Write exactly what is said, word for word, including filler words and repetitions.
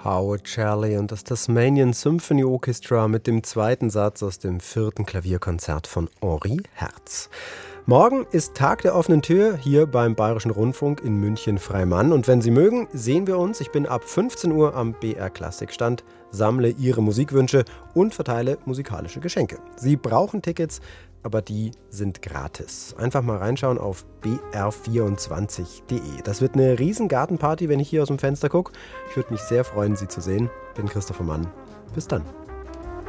Howard Shirley und das Tasmanian Symphony Orchestra mit dem zweiten Satz aus dem vierten Klavierkonzert von Henri Herz. Morgen ist Tag der offenen Tür hier beim Bayerischen Rundfunk in München-Freimann. Und wenn Sie mögen, sehen wir uns. Ich bin ab fünfzehn Uhr am B R Klassikstand, sammle Ihre Musikwünsche und verteile musikalische Geschenke. Sie brauchen Tickets, aber die sind gratis. Einfach mal reinschauen auf b r vierundzwanzig punkt d e. Das wird eine riesen Gartenparty, wenn ich hier aus dem Fenster gucke. Ich würde mich sehr freuen, Sie zu sehen. Ich bin Christopher Mann. Bis dann.